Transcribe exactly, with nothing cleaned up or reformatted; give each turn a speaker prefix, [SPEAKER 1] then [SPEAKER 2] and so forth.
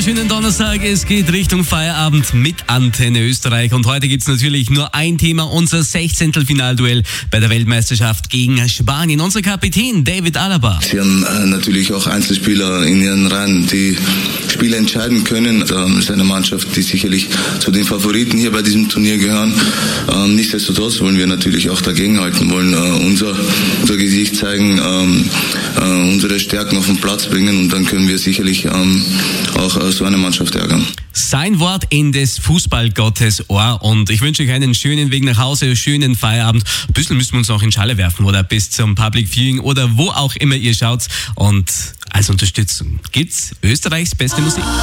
[SPEAKER 1] wunderschönen Donnerstag. Es geht Richtung Feierabend mit Antenne Österreich. Und heute gibt es natürlich nur ein Thema, unser Sechzehntelfinalduell bei der Weltmeisterschaft gegen Spanien. Unser Kapitän David Alaba.
[SPEAKER 2] Sie haben äh, natürlich auch Einzelspieler in ihren Reihen, die Spiele entscheiden können. Da ist eine Mannschaft, die sicherlich zu den Favoriten hier bei diesem Turnier gehören. Ähm, nichtsdestotrotz wollen wir natürlich auch dagegenhalten, wollen äh, unser, unser Gesicht zeigen, ähm, äh, unsere Stärken auf den Platz bringen und dann können wir sicherlich ähm, auch äh, so eine Mannschaft ärgern.
[SPEAKER 1] Sein Wort in des Fußballgottes Ohr und ich wünsche euch einen schönen Weg nach Hause, schönen Feierabend. Ein bisschen müssen wir uns auch in Schale werfen oder bis zum Public Viewing oder wo auch immer ihr schaut. Und als Unterstützung gibt's Österreichs beste Musik.